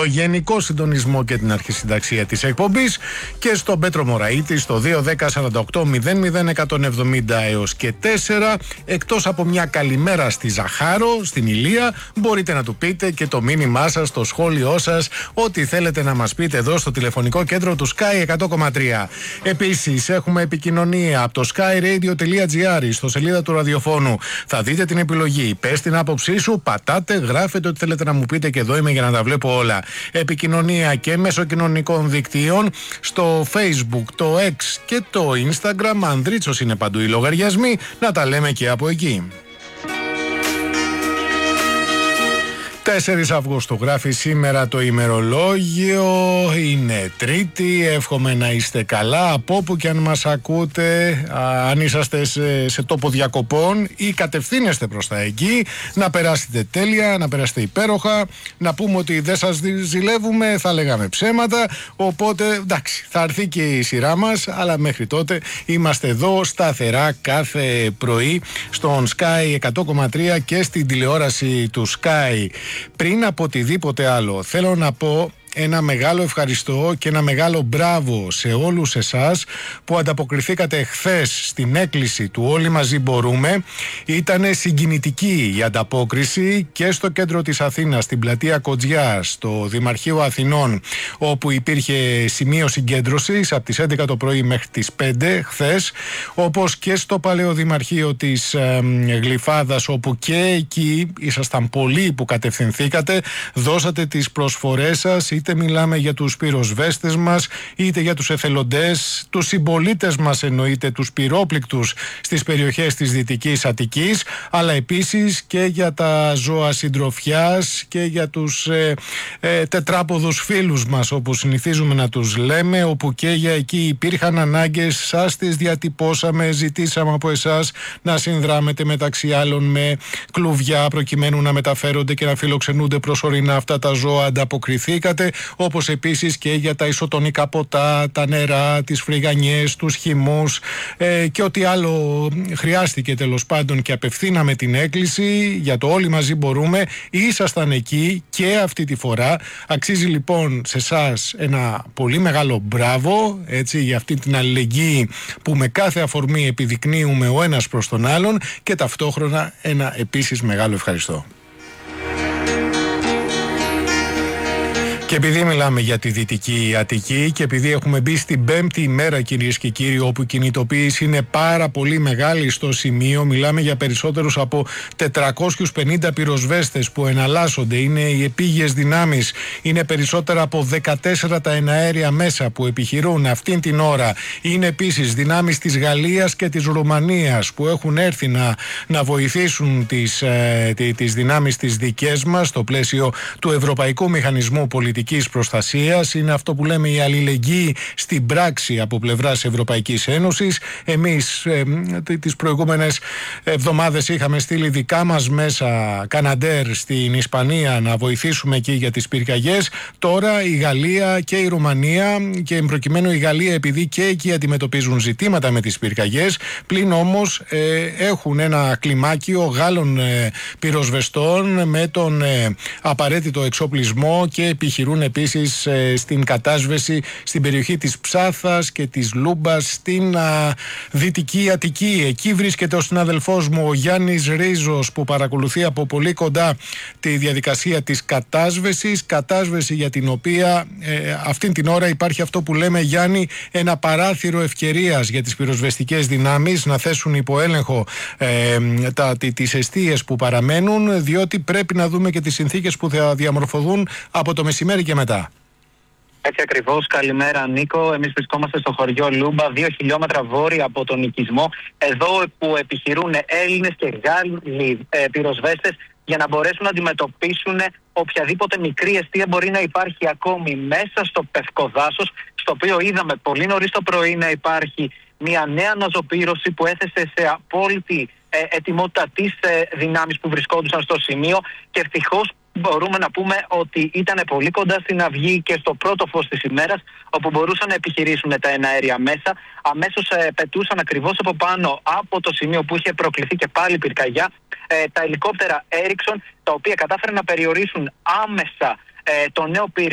στο γενικό συντονισμό και την αρχισυνταξία της εκπομπής και στον Πέτρο Μωραήτη στο 210-48-00-170 έως και 4. Εκτός από μια καλημέρα στη Ζαχάρο, στην Ηλία, μπορείτε να του πείτε και το μήνυμά σας, το σχόλιο σας, ό,τι θέλετε να μας πείτε εδώ στο τηλεφωνικό κέντρο του Sky 100,3. Επίσης έχουμε επικοινωνία από το skyradio.gr, στο σελίδα του ραδιοφώνου. Θα δείτε την επιλογή, πες την άποψή σου, πατάτε, γράφετε ό,τι θέλετε να μου πείτε και εδώ είμαι για να τα βλέπω όλα. Επικοινωνία και μέσω κοινωνικών δικτύων στο Facebook, το X και το Instagram. Ανδρίτσος είναι παντού οι λογαριασμοί, να τα λέμε και από εκεί. 4 Αυγούστου γράφει σήμερα το ημερολόγιο, είναι Τρίτη, εύχομαι να είστε καλά από όπου και αν μας ακούτε, αν είσαστε σε τόπο διακοπών ή κατευθύνεστε προς τα εκεί, να περάσετε τέλεια, να περάσετε υπέροχα, να πούμε ότι δεν σας ζηλεύουμε, θα λέγαμε ψέματα, οπότε εντάξει, θα έρθει και η σειρά μας, αλλά μέχρι τότε είμαστε εδώ σταθερά κάθε πρωί στον Sky 100,3 και στην τηλεόραση του Sky. Πριν από οτιδήποτε άλλο, θέλω να πω ένα μεγάλο ευχαριστώ και ένα μεγάλο μπράβο σε όλους εσάς που ανταποκριθήκατε χθες στην έκκληση του Όλοι Μαζί Μπορούμε. Ήτανε συγκινητική η ανταπόκριση και στο κέντρο της Αθήνας, στην πλατεία Κοτζιά, στο Δημαρχείο Αθηνών, όπου υπήρχε σημείο συγκέντρωσης από τις 11 το πρωί μέχρι τις 5 χθες, όπως και στο Παλαιό Δημαρχείο της Γλυφάδας, όπου και εκεί ήσασταν πολλοί που κατευθυνθήκατε, δώσατε τις προσφορές σας, είτε μιλάμε για τους πυροσβέστες μας, είτε για τους εθελοντές, τους συμπολίτες μας εννοείται, τους πυρόπληκτους στις περιοχές της Δυτικής Αττικής, αλλά επίσης και για τα ζώα συντροφιάς και για τους τετράποδους φίλους μας, όπως συνηθίζουμε να τους λέμε, όπου και για εκεί υπήρχαν ανάγκες, σας τις διατυπώσαμε, ζητήσαμε από εσάς να συνδράμετε μεταξύ άλλων με κλουβιά προκειμένου να μεταφέρονται και να φιλοξενούνται προσωρινά αυτά τα ζώα, ανταποκριθήκατε, όπως επίσης και για τα ισοτονικά ποτά, τα νερά, τις φρυγανιές, τους χυμούς και ό,τι άλλο χρειάστηκε τέλος πάντων, και απευθύναμε την έκκληση για το Όλοι Μαζί Μπορούμε. Ήσασταν εκεί και αυτή τη φορά. Αξίζει λοιπόν σε εσάς ένα πολύ μεγάλο μπράβο, έτσι, για αυτή την αλληλεγγύη που με κάθε αφορμή επιδεικνύουμε ο ένας προς τον άλλον, και ταυτόχρονα ένα επίσης μεγάλο ευχαριστώ. Και επειδή μιλάμε για τη Δυτική Αττική και επειδή έχουμε μπει στην 5η ημέρα, κυρίες και κύριοι, όπου η κινητοποίηση είναι πάρα πολύ μεγάλη στο σημείο, μιλάμε για περισσότερους από 450 πυροσβέστες που εναλλάσσονται, είναι οι επίγειες δυνάμεις, είναι περισσότερα από 14 τα εναέρια μέσα που επιχειρούν αυτήν την ώρα, είναι επίσης δυνάμεις της Γαλλίας και της Ρουμανίας που έχουν έρθει να βοηθήσουν τις δυνάμεις τις δικές μας στο πλαίσιο του Ευρωπαϊκού Μηχανισμού Πολιτικής Προστασίας. Είναι αυτό που λέμε η αλληλεγγύη στην πράξη από πλευράς Ευρωπαϊκής Ένωσης. Εμείς τις προηγούμενες εβδομάδες είχαμε στείλει δικά μας μέσα Καναντέρ στην Ισπανία να βοηθήσουμε εκεί για τις πυρκαγιές. Τώρα η Γαλλία και η Ρουμανία, και προκειμένου η Γαλλία επειδή και εκεί αντιμετωπίζουν ζητήματα με τις πυρκαγιές, πλην όμως έχουν ένα κλιμάκιο Γάλλων πυροσβεστών με τον απαραίτητο εξοπλισμό και επιχειρούν επίσης στην κατάσβεση στην περιοχή της Ψάθας και της Λούμπας στην Δυτική Αττική. Εκεί βρίσκεται ο συναδελφός μου ο Γιάννης Ρίζος, που παρακολουθεί από πολύ κοντά τη διαδικασία της κατάσβεση για την οποία αυτήν την ώρα υπάρχει αυτό που λέμε, Γιάννη, ένα παράθυρο ευκαιρίας για τις πυροσβεστικές δυνάμεις να θέσουν υπό έλεγχο τις εστίες που παραμένουν, διότι πρέπει να δούμε και τις συνθήκες που θα διαμορφωθούν από το μεσημέρι και μετά. Έτσι ακριβώς. Καλημέρα, Νίκο. Εμείς βρισκόμαστε στο χωριό Λούμπα, 2 χιλιόμετρα βόρεια από τον οικισμό. Εδώ που επιχειρούν Έλληνες και Γάλλοι πυροσβέστες για να μπορέσουν να αντιμετωπίσουν οποιαδήποτε μικρή εστία μπορεί να υπάρχει ακόμη μέσα στο Πευκοδάσος, στο οποίο είδαμε πολύ νωρίς το πρωί να υπάρχει μια νέα ναζοπύρωση που έθεσε σε απόλυτη ετοιμότητα τις δυνάμεις που βρισκόντουσαν στο σημείο, και ευτυχώς μπορούμε να πούμε ότι ήταν πολύ κοντά στην αυγή και στο πρώτο φως της ημέρας, όπου μπορούσαν να επιχειρήσουν τα εναέρια μέσα. Αμέσως πετούσαν ακριβώς από πάνω από το σημείο που είχε προκληθεί και πάλι πυρκαγιά τα ελικόπτερα Ericsson, τα οποία κατάφεραν να περιορίσουν άμεσα το νέο